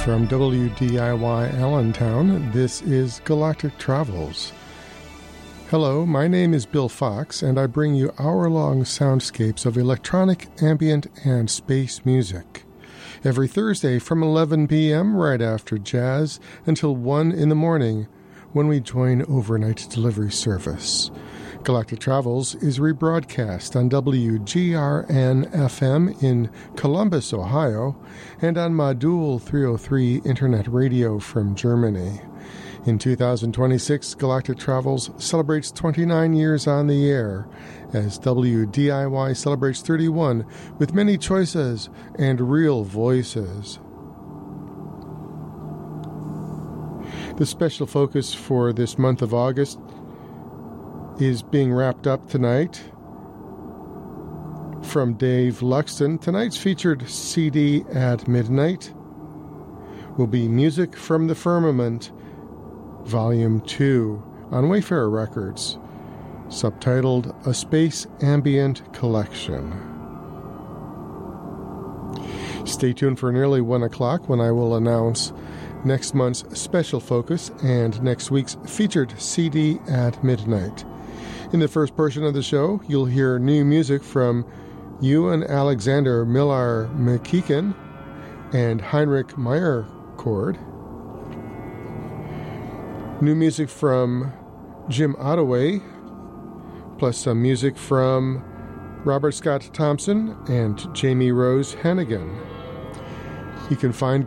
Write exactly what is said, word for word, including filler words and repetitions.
From W D I Y Allentown, this is Galactic Travels. Hello, my name is Bill Fox, and I bring you hour-long soundscapes of electronic, ambient, and space music. Every Thursday from eleven p.m. right after jazz until one in the morning when we join overnight delivery service. Galactic Travels is rebroadcast on W G R N F M in Columbus, Ohio, and on Modul three oh three Internet Radio from Germany. In two thousand twenty-six, Galactic Travels celebrates twenty-nine years on the air, as W D I Y celebrates thirty-one with many choices and real voices. The special focus for this month of August is being wrapped up tonight from Dave Luxton. Tonight's featured C D at midnight will be Music from the Firmament, Volume two, on Wayfarer Records, subtitled A Space Ambient Collection. Stay tuned for nearly one o'clock when I will announce next month's special focus and next week's featured C D at midnight. In the first portion of the show, you'll hear new music from Ewan Alexander Millar McKeegan and Heinrich Meyercord. New music from Jim Ottaway, plus some music from Robert Scott Thompson and Jamie Rose Hannigan. You can find